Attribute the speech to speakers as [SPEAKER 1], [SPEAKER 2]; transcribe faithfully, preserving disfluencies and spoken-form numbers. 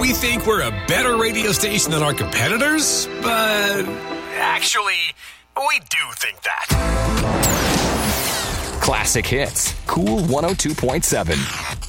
[SPEAKER 1] we think we're a better radio station than our competitors, but actually, we do think that.
[SPEAKER 2] Classic Hits, Cool one oh two point seven.